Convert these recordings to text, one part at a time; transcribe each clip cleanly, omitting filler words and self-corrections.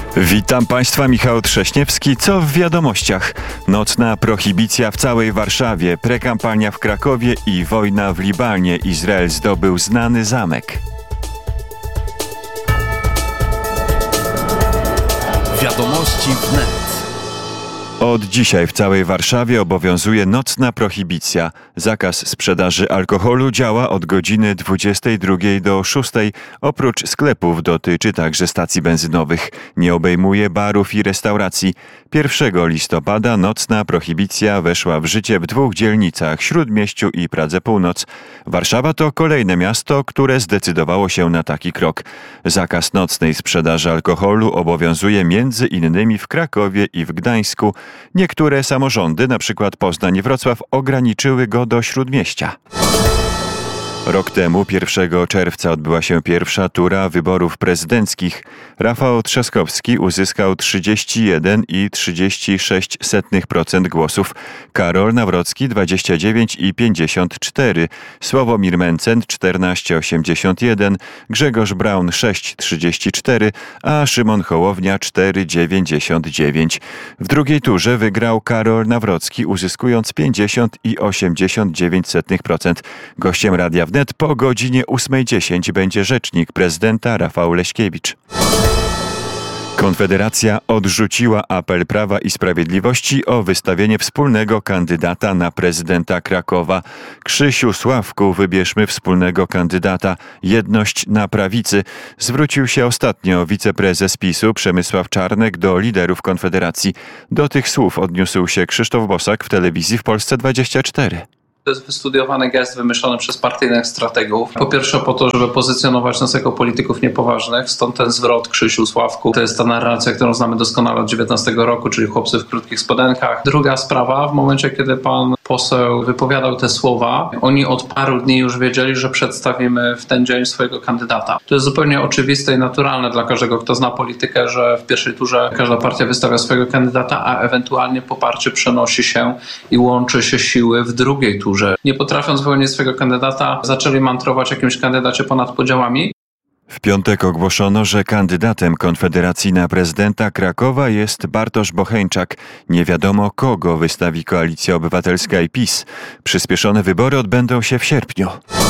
Witam Państwa, Michał Trześniewski. Co w wiadomościach? Nocna prohibicja w całej Warszawie, prekampania w Krakowie i wojna w Libanie. Izrael zdobył znany zamek. Wiadomości wnet. Od dzisiaj w całej Warszawie obowiązuje nocna prohibicja. Zakaz sprzedaży alkoholu działa od godziny 22 do 6. Oprócz sklepów dotyczy także stacji benzynowych. Nie obejmuje barów i restauracji. 1 listopada nocna prohibicja weszła w życie w 2 dzielnicach, Śródmieściu i Pradze Północ. Warszawa to kolejne miasto, które zdecydowało się na taki krok. Zakaz nocnej sprzedaży alkoholu obowiązuje między innymi w Krakowie i w Gdańsku. Niektóre samorządy, np. Poznań i Wrocław, ograniczyły go do Śródmieścia. Rok temu, 1 czerwca, odbyła się pierwsza tura wyborów prezydenckich. Rafał Trzaskowski uzyskał 31,36% głosów, Karol Nawrocki 29,54%, Sławomir Mencen 14,81%, Grzegorz Braun 6,34%, a Szymon Hołownia 4,99%. W drugiej turze wygrał Karol Nawrocki, uzyskując 50,89%. Gościem Radia Wnet po godzinie 8:10 będzie rzecznik prezydenta Rafał Leśkiewicz. Konfederacja odrzuciła apel Prawa i Sprawiedliwości o wystawienie wspólnego kandydata na prezydenta Krakowa. Krzysiu Sławku, wybierzmy wspólnego kandydata. Jedność na prawicy. Zwrócił się ostatnio wiceprezes PiS-u Przemysław Czarnek do liderów Konfederacji. Do tych słów odniósł się Krzysztof Bosak w telewizji w Polsce 24. To jest wystudiowany gest wymyślony przez partyjnych strategów. Po pierwsze po to, żeby pozycjonować nas jako polityków niepoważnych, stąd ten zwrot Krzysiu Sławku. To jest ta narracja, którą znamy doskonale od 19 roku, czyli chłopcy w krótkich spodenkach. Druga sprawa, w momencie kiedy pan poseł wypowiadał te słowa, oni od paru dni już wiedzieli, że przedstawimy w ten dzień swojego kandydata. To jest zupełnie oczywiste i naturalne dla każdego, kto zna politykę, że w pierwszej turze każda partia wystawia swojego kandydata, a ewentualnie poparcie przenosi się i łączy się siły w drugiej turze. Nie potrafiąc wyłonić swojego kandydata, zaczęli mantrować jakimś kandydacie ponad podziałami. W piątek ogłoszono, że kandydatem Konfederacji na prezydenta Krakowa jest Bartosz Bocheńczak. Nie wiadomo, kogo wystawi Koalicja Obywatelska i PiS. Przyspieszone wybory odbędą się w sierpniu.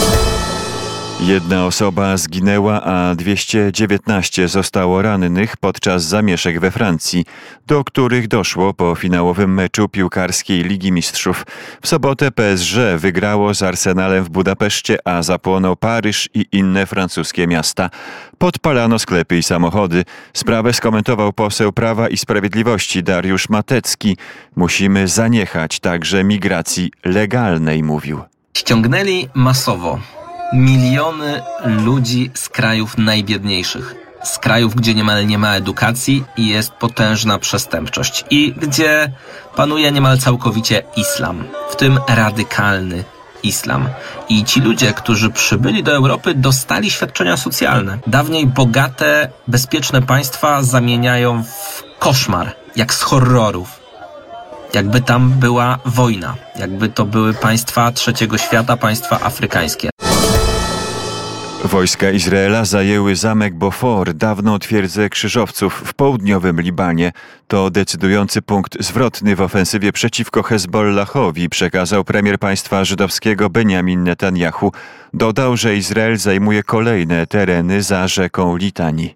1 osoba zginęła, a 219 zostało rannych podczas zamieszek we Francji, do których doszło po finałowym meczu piłkarskiej Ligi Mistrzów. W sobotę PSG wygrało z Arsenalem w Budapeszcie, a zapłonął Paryż i inne francuskie miasta. Podpalano sklepy i samochody. Sprawę skomentował poseł Prawa i Sprawiedliwości Dariusz Matecki. Musimy zaniechać także migracji legalnej, mówił. Ściągnęli masowo miliony ludzi z krajów najbiedniejszych, z krajów, gdzie niemal nie ma edukacji i jest potężna przestępczość i gdzie panuje niemal całkowicie islam, w tym radykalny islam. I ci ludzie, którzy przybyli do Europy, dostali świadczenia socjalne. Dawniej bogate, bezpieczne państwa zamieniają w koszmar, jak z horrorów. Jakby tam była wojna, jakby to były państwa trzeciego świata, państwa afrykańskie. Wojska Izraela zajęły zamek Bofor, dawną twierdzę krzyżowców w południowym Libanie. To decydujący punkt zwrotny w ofensywie przeciwko Hezbollahowi, przekazał premier państwa żydowskiego Benjamin Netanyahu. Dodał, że Izrael zajmuje kolejne tereny za rzeką Litani.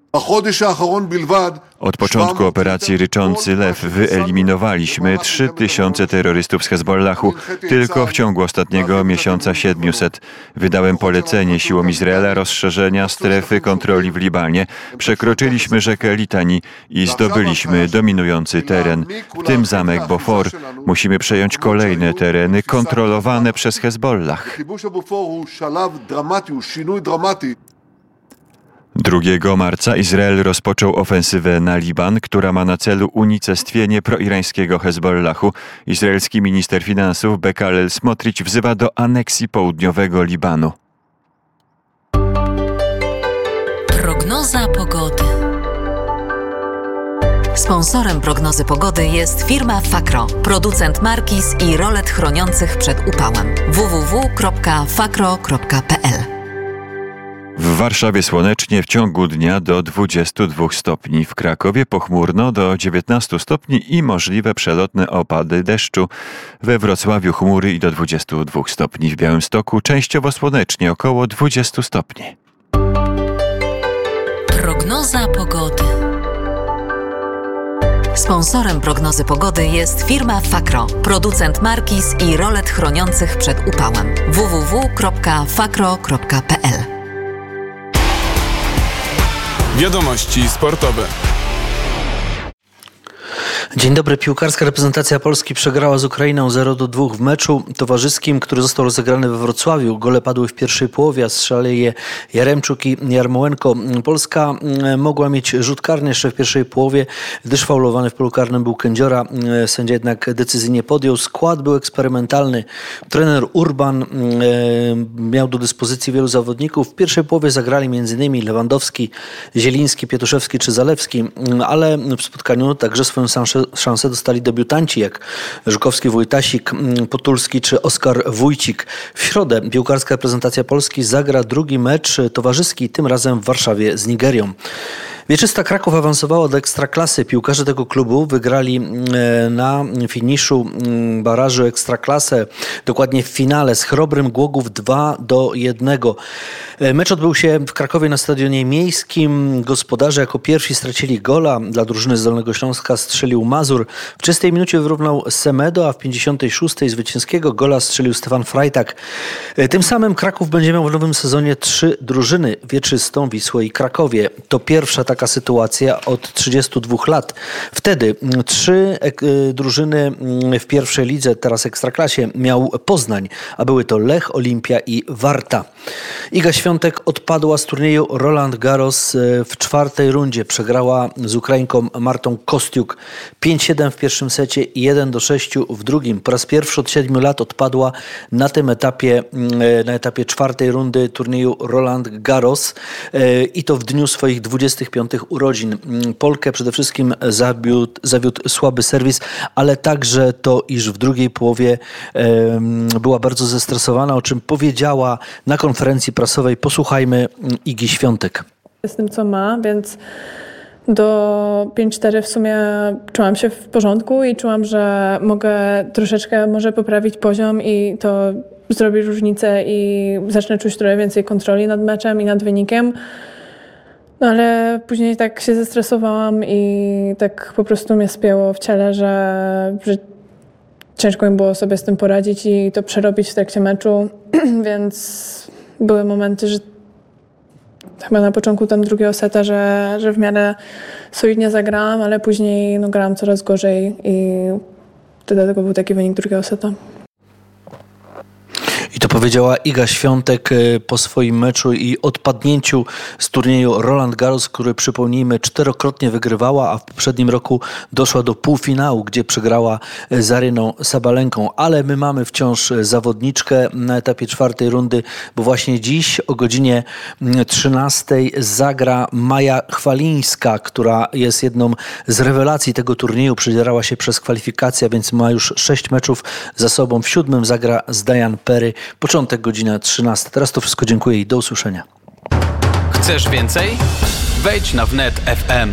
Od początku operacji Ryczący Lew wyeliminowaliśmy 3000 terrorystów z Hezbollahu. Tylko w ciągu ostatniego miesiąca 700. Wydałem polecenie siłom Izraela rozszerzenia strefy kontroli w Libanie. Przekroczyliśmy rzekę Litani i zdobyliśmy dominujący teren, w tym zamek Bofor. Musimy przejąć kolejne tereny kontrolowane przez Hezbollah. 2 marca Izrael rozpoczął ofensywę na Liban, która ma na celu unicestwienie proirańskiego Hezbollahu. Izraelski minister finansów Bezalel Smotrich wzywa do aneksji południowego Libanu. Prognoza pogody. Sponsorem prognozy pogody jest firma Fakro, producent markiz i rolet chroniących przed upałem. www.fakro.pl. W Warszawie słonecznie, w ciągu dnia do 22 stopni. W Krakowie pochmurno do 19 stopni i możliwe przelotne opady deszczu. We Wrocławiu chmury i do 22 stopni. W Białymstoku częściowo słonecznie, około 20 stopni. Prognoza pogody. Sponsorem prognozy pogody jest firma Fakro, producent markiz i rolet chroniących przed upałem. www.fakro.pl. Wiadomości sportowe. Dzień dobry. Piłkarska reprezentacja Polski przegrała z Ukrainą 0-2 w meczu towarzyskim, który został rozegrany we Wrocławiu. Gole padły w pierwszej połowie, a strzelali je Jaremczuk i Jarmołenko. Polska mogła mieć rzut karny jeszcze w pierwszej połowie, gdyż faulowany w polu karnym był Kędziora. Sędzia jednak decyzję podjął. Skład był eksperymentalny. Trener Urban miał do dyspozycji wielu zawodników. W pierwszej połowie zagrali m.in. Lewandowski, Zieliński, Pietuszewski czy Zalewski, ale w spotkaniu także swoją szansę dostali debiutanci jak Żukowski, Wojtasik, Potulski czy Oskar Wójcik. W środę piłkarska reprezentacja Polski zagra drugi mecz towarzyski, tym razem w Warszawie z Nigerią. Wieczysta Kraków awansowała do Ekstraklasy. Piłkarze tego klubu wygrali na finiszu barażu Ekstraklasę, dokładnie w finale z Chrobrym Głogów 2-1. Mecz odbył się w Krakowie na stadionie miejskim. Gospodarze jako pierwsi stracili gola. Dla drużyny z Dolnego Śląska strzelił Mazur. W 30 minucie wyrównał Semedo, a w 56 zwycięskiego gola strzelił Stefan Frajtak. Tym samym Kraków będzie miał w nowym sezonie 3 drużyny: Wieczystą, Wisłę i Krakowie. To pierwsza taka sytuacja od 32 lat. Wtedy 3 drużyny w pierwszej lidze, teraz Ekstraklasie, miał Poznań, a były to Lech, Olimpia i Warta. Iga Świątek odpadła z turnieju Roland Garros w 4. rundzie. Przegrała z Ukrainką Martą Kostiuk 5-7 w pierwszym secie i 1-6 w drugim. Po raz pierwszy od 7 lat odpadła na tym etapie, na etapie 4. rundy turnieju Roland Garros i to w dniu swoich 25 urodzin. Polkę przede wszystkim zawiódł słaby serwis, ale także to, iż w drugiej połowie była bardzo zestresowana, o czym powiedziała na konferencji prasowej. Posłuchajmy Igi Świątek. Z tym, co ma, więc do 5-4 w sumie czułam się w porządku i czułam, że mogę troszeczkę może poprawić poziom i to zrobi różnicę i zacznę czuć trochę więcej kontroli nad meczem i nad wynikiem. No ale później tak się zestresowałam i tak po prostu mnie spięło w ciele, że ciężko mi było sobie z tym poradzić i to przerobić w trakcie meczu, więc były momenty, że chyba na początku tam drugiego seta, że w miarę solidnie zagrałam, ale później grałam coraz gorzej i dlatego był taki wynik drugiego seta. I to powiedziała Iga Świątek po swoim meczu i odpadnięciu z turnieju Roland Garros, który, przypomnijmy, 4-krotnie wygrywała, a w poprzednim roku doszła do półfinału, gdzie przegrała z Aryną Sabalenką. Ale my mamy wciąż zawodniczkę na etapie 4. rundy, bo właśnie dziś o godzinie 13 zagra Maja Chwalińska, która jest jedną z rewelacji tego turnieju. Przedzierała się przez kwalifikacje, więc ma już 6 meczów za sobą. W 7 zagra z Diane Perry. Początek godzina 13. Teraz to wszystko, dziękuję i do usłyszenia. Chcesz więcej? Wejdź na wnet FM.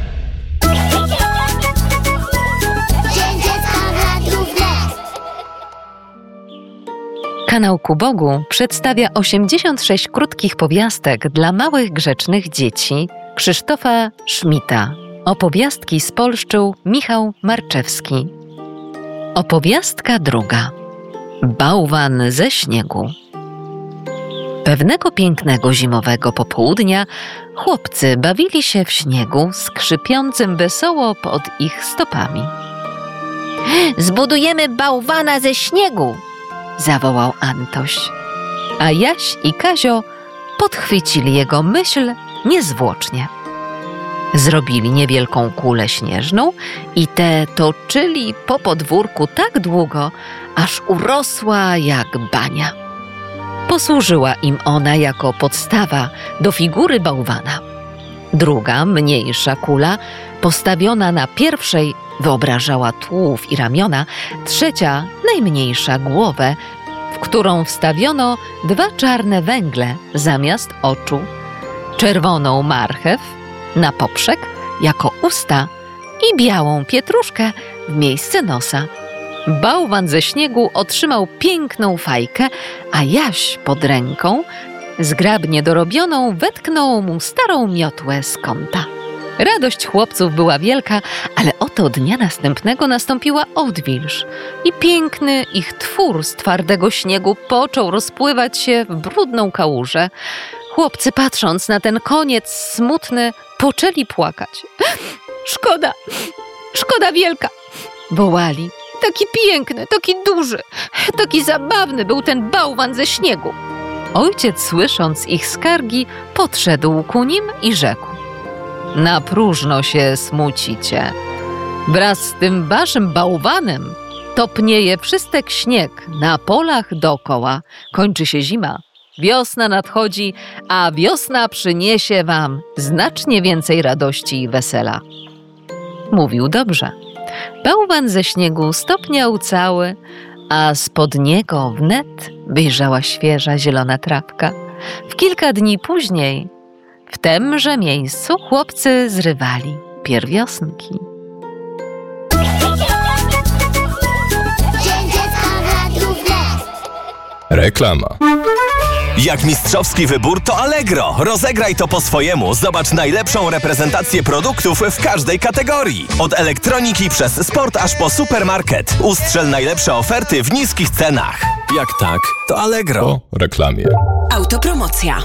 Kanał Ku Bogu przedstawia 86 krótkich powiastek dla małych, grzecznych dzieci Krzysztofa Szmita. Opowiastki spolszczył Michał Marczewski. Opowiastka druga. Bałwan ze śniegu. Pewnego pięknego zimowego popołudnia chłopcy bawili się w śniegu, skrzypiącym wesoło pod ich stopami. Zbudujemy bałwana ze śniegu! Zawołał Antoś. A Jaś i Kazio podchwycili jego myśl niezwłocznie. Zrobili niewielką kulę śnieżną i tę toczyli po podwórku tak długo, aż urosła jak bania. Posłużyła im ona jako podstawa do figury bałwana. Druga, mniejsza kula, postawiona na pierwszej, wyobrażała tułów i ramiona, trzecia, najmniejsza, głowę, w którą wstawiono 2 czarne węgle zamiast oczu, czerwoną marchew na poprzek jako usta i białą pietruszkę w miejsce nosa. Bałwan ze śniegu otrzymał piękną fajkę, a Jaś pod ręką, zgrabnie dorobioną, wetknął mu starą miotłę z kąta. Radość chłopców była wielka, ale oto dnia następnego nastąpiła odwilż i piękny ich twór z twardego śniegu począł rozpływać się w brudną kałużę. Chłopcy, patrząc na ten koniec smutny, poczęli płakać. Szkoda wielka, wołali. Taki piękny, taki duży, taki zabawny był ten bałwan ze śniegu. Ojciec, słysząc ich skargi, podszedł ku nim i rzekł: na próżno się smucicie. Wraz z tym waszym bałwanem topnieje wszystek śnieg na polach dokoła. Kończy się zima, wiosna nadchodzi, a wiosna przyniesie wam znacznie więcej radości i wesela. Mówił dobrze. Bałwan ze śniegu stopniał cały, a spod niego wnet wyjrzała świeża zielona trawka. W kilka dni później w temże miejscu chłopcy zrywali pierwiosnki. Dzień dziecka w Radiu Wnet. Reklama. Jak mistrzowski wybór, to Allegro. Rozegraj to po swojemu. Zobacz najlepszą reprezentację produktów w każdej kategorii. Od elektroniki przez sport aż po supermarket. Ustrzel najlepsze oferty w niskich cenach. Jak tak, to Allegro. Po reklamie. Autopromocja.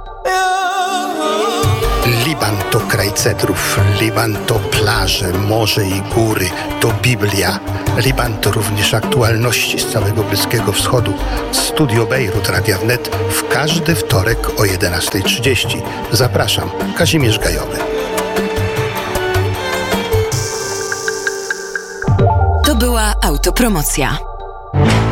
Liban to kraj cedrów, Liban to plaże, morze i góry, to Biblia. Liban to również aktualności z całego Bliskiego Wschodu. Studio Bejrut Radia Wnet w każdy wtorek o 11:30. Zapraszam, Kazimierz Gajowy. To była autopromocja.